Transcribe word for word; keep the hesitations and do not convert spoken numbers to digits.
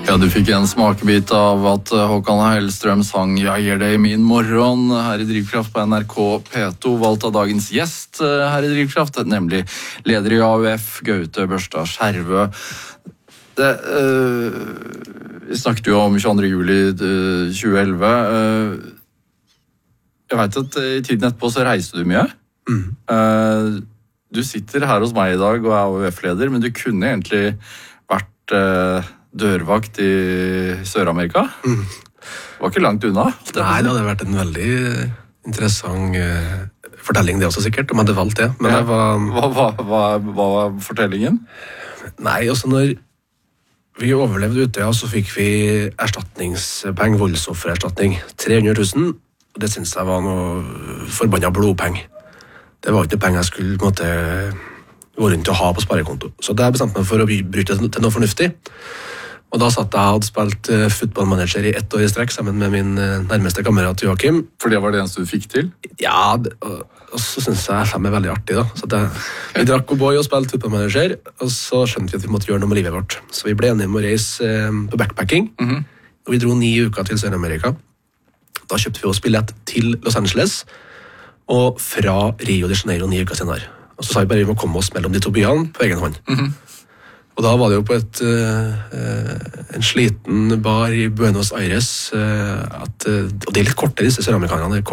Ja, du fikk en smakebit av at Håkan Hellstrøm sang «Jeg gir det i min morgen» her i Drivkraft på N R K P to, valgt av dagens gjest her i Drivkraft, nemlig leder i A U F, Gaute Børstad Skjervø. Det, øh, vi snakket jo om tjueandre juli tjue elleve. Jeg vet at i tiden etterpå så reiste du mye. Mm. Uh, du sitter her hos meg i dag og er A U F-leder, men du kunne egentlig vært... Uh, dørvakt i Sør-Amerika. Mm. Det var ikke langt unna. Nei, det hadde vært en veldig interessant uh, fortelling det også sikkert, om jeg hadde valgt det. Men ja. jeg var... Hva, hva, hva, hva var fortellingen? Nei, også når vi overlevde ute, ja, så fikk vi erstatningspeng, voldsoffererstatning. tre hundre tusen, og det synes jeg var noe forbannet blodpeng. Det var ikke penger jeg skulle på en måte gå rundt og ha på sparekonto. Så det bestemte meg for å bruke det til noe fornuftig. Og da satt jeg og hadde spilt uh, fotballmanager i ett år i strekk sammen med min uh, nærmeste kamerat Joachim. For det var det eneste du fikk til? Ja, det, og, og så synes jeg det var veldig artig da. Så det, vi drakk og boy og spilte fotballmanager, og så skjønte vi at vi måtte gjøre noe med livet vårt. Så vi ble enige om å reise uh, på backpacking, mm-hmm. og vi dro ni uker til Sør-Amerika. Da kjøpte vi oss billett til Los Angeles, og fra Rio de Janeiro ni uker senere. Og så sa vi bare vi må komme oss mellom de to byene på egen hånd. Mm-hmm. Og da var det jo på et, uh, en sliten bar i Buenos Aires, uh, at, uh, og det er litt kortere disse søramerikanerne,